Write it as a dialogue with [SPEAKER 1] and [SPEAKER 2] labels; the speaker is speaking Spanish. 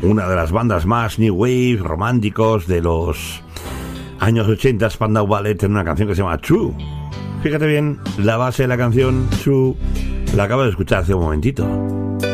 [SPEAKER 1] una de las bandas más new wave, románticos de los años 80, Spandau Ballet, en una canción que se llama True. Fíjate bien, la base de la canción True la acabo de escuchar hace un momentito.